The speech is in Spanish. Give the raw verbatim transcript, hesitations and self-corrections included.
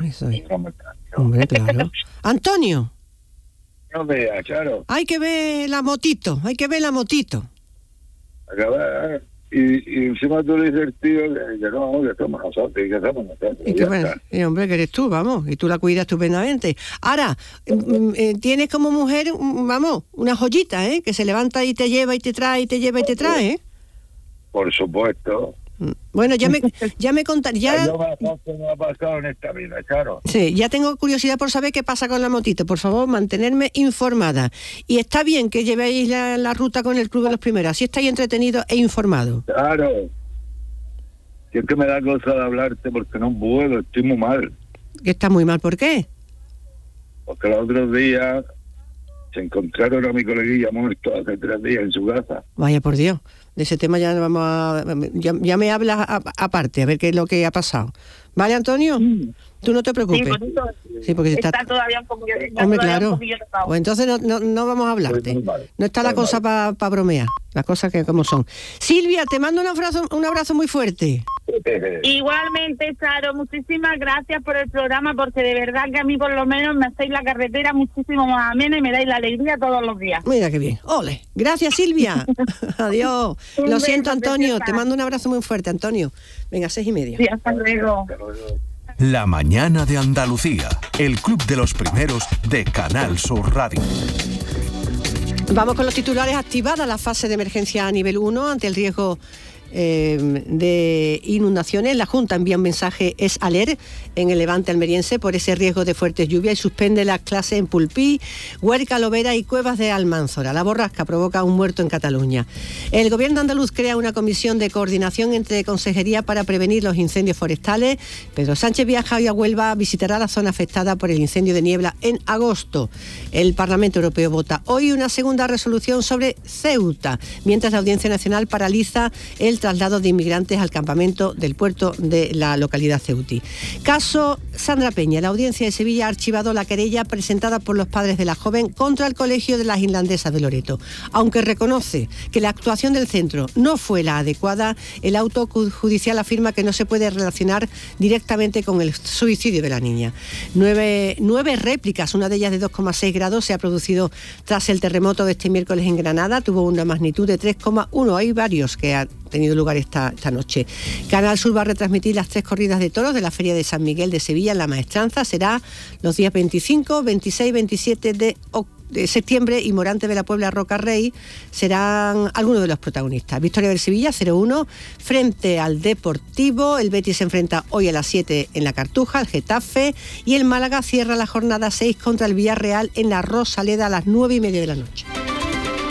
Eso es. Hombre, claro. Antonio. No veas, claro. Hay que ver la motito, hay que ver la motito. Acaba, y, y encima tú le dices, tío, que, que no, que somos nosotros, que somos nosotros. Y que bueno, y hombre, que eres tú, vamos, y tú la cuidas estupendamente. Ahora, eh, tienes como mujer, vamos, una joyita, ¿eh? Que se levanta y te lleva y te trae, y te lleva y te trae, ¿eh? Por supuesto. Bueno, ya me ya me contaré. Ya... Lo más que me ha pasado en esta vida, claro. Sí, ya tengo curiosidad por saber qué pasa con la motito. Por favor, mantenerme informada. Y está bien que llevéis la, la ruta con el Club de los Primeros. Así estáis entretenidos e informados. Claro. Si es que me da cosa de hablarte porque no puedo, estoy muy mal. Que está muy mal, ¿por qué? Porque los otros días se encontraron a mi coleguilla muerto hace tres días en su casa. Vaya por Dios. De ese tema ya vamos a, ya, ya me hablas a, aparte, a ver qué es lo que ha pasado. ¿Vale, Antonio? Mm. Tú no te preocupes. Sí, eso, sí porque está, está todavía un poquillo... Hombre, claro. Pues entonces no, no, no vamos a hablarte. No está la cosa para pa bromear, las cosas que como son. Silvia, te mando un abrazo, un abrazo muy fuerte. Igualmente, Charo, muchísimas gracias por el programa, porque de verdad que a mí por lo menos me hacéis la carretera muchísimo más amena y me dais la alegría todos los días. Mira qué bien. Ole. Gracias, Silvia. Adiós. Un lo siento, Antonio. Te mando un abrazo muy fuerte, Antonio. Venga, seis y media. Sí, hasta luego. La mañana de Andalucía, el club de los primeros de Canal Sur Radio. Vamos con los titulares. Activada la fase de emergencia a nivel uno ante el riesgo eh, de inundaciones. La Junta envía un mensaje es alert en el Levante almeriense por ese riesgo de fuertes lluvias y suspende las clases en Pulpí, Huerca, Lovera y Cuevas de Almanzora. La borrasca provoca un muerto en Cataluña. El gobierno andaluz crea una comisión de coordinación entre consejerías para prevenir los incendios forestales. Pedro Sánchez viaja hoy a Huelva, visitará la zona afectada por el incendio de niebla en agosto. El Parlamento Europeo vota hoy una segunda resolución sobre Ceuta, mientras la Audiencia Nacional paraliza el traslado de inmigrantes al campamento del puerto de la localidad ceutí. Caso Sandra Peña. La Audiencia de Sevilla ha archivado la querella presentada por los padres de la joven contra el Colegio de las Irlandesas de Loreto. Aunque reconoce que la actuación del centro no fue la adecuada, el auto judicial afirma que no se puede relacionar directamente con el suicidio de la niña. Nueve, nueve réplicas, una de ellas de dos coma seis grados, se ha producido tras el terremoto de este miércoles en Granada. Tuvo una magnitud de tres coma uno. Hay varios que han tenido lugar esta, esta noche. Canal Sur va a retransmitir las tres corridas de toros de la Feria de San Miguel de Sevilla en La Maestranza. Será los días veinticinco, veintiséis, veintisiete de octubre. de septiembre y Morante de la Puebla Roca Rey serán algunos de los protagonistas. Victoria del Sevilla cero uno frente al Deportivo. El Betis se enfrenta hoy a las siete en la Cartuja, el Getafe, y el Málaga cierra la jornada seis contra el Villarreal en la Rosaleda a las nueve y media de la noche.